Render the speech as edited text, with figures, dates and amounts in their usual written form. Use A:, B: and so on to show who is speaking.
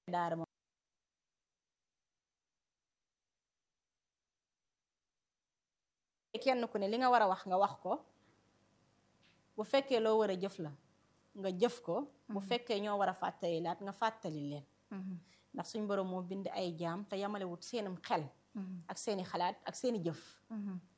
A: daara moom kenn ku ne li nga war a wax nga wax ko bu fekkee loo war a jëf la nga jëf ko bu fekkee ñoo war a fàttali laat nga fàttali leen ndax suñ borom moo bind ay jaam te yamalewut seenum xel ak seeni xalaat ak seeni jëf